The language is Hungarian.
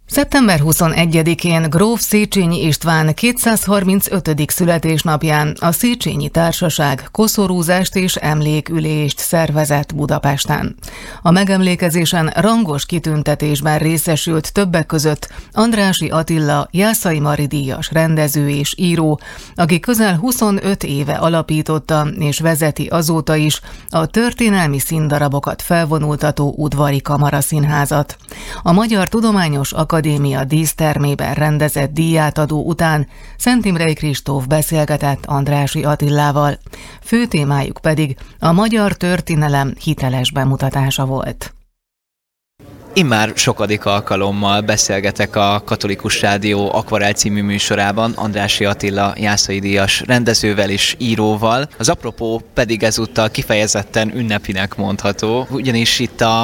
Szeptember 21-én gróf Széchenyi István 235. születésnapján a Széchenyi Társaság koszorúzást és emlékülést szervezett Budapesten. A megemlékezésen rangos kitüntetésben részesült többek között Andrássy Attila Jászai Mari díjas rendező és író, aki közel 25 éve alapította és vezeti azóta is a történelmi színdarabokat felvonultató Udvari Kamaraszínházat. A Magyar Tudományos Akadémia dísztermében rendezett díjátadó után Szent Imrei Kristóf beszélgetett Andrássy Attilával. Fő témájuk pedig a magyar történelem hiteles bemutatása volt. Immár sokadik alkalommal beszélgetek a Katolikus Rádió Akvarel című műsorában Andrássy Attila Jászai díjas rendezővel és íróval. Az apropó pedig ezúttal kifejezetten ünnepinek mondható, ugyanis itt a